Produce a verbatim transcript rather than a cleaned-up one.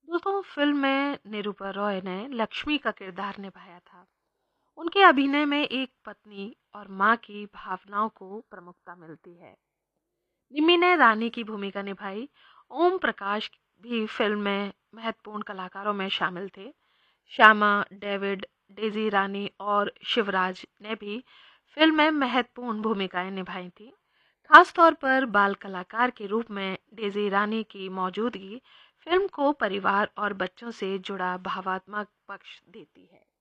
दोस्तों, फिल्म में निरूपा रॉय ने लक्ष्मी का किरदार निभाया था। उनके अभिनय में एक पत्नी और माँ की भावनाओं को प्रमुखता मिलती है। निम्मी ने रानी की भूमिका निभाई। ओम प्रकाश भी फिल्म में महत्वपूर्ण कलाकारों में शामिल थे। श्यामा, डेविड, डेजी रानी और शिवराज ने भी फिल्म में महत्वपूर्ण भूमिकाएं निभाई थी। खास तौर पर बाल कलाकार के रूप में डेजी रानी की मौजूदगी फिल्म को परिवार और बच्चों से जुड़ा भावात्मक पक्ष देती है।